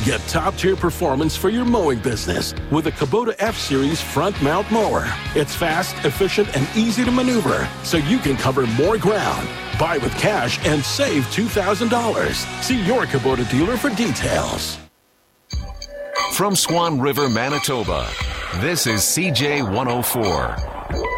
Get top-tier performance for your mowing business with a Kubota F-Series front mount mower. It's fast, efficient, and easy to maneuver, so you can cover more ground. Buy with cash and save $2,000. See your Kubota dealer for details. From Swan River, Manitoba, this is CJ 104.